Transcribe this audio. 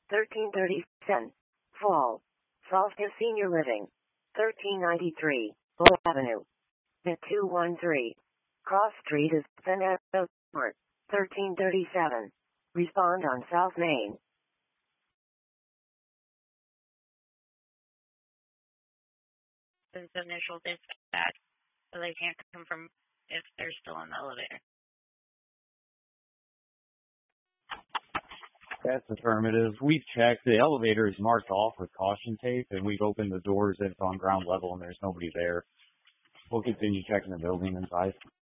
1337. Fall. Solstice Senior Living. 1393. Bull Avenue. At 213. Cross Street is Van Court. 1337. Respond on South Main. This is initial dispatch, so they can't confirm if they're still in the elevator. That's affirmative. We've checked. The elevator is marked off with caution tape, and we've opened the doors if it's on ground level and there's nobody there. We'll continue checking the building inside.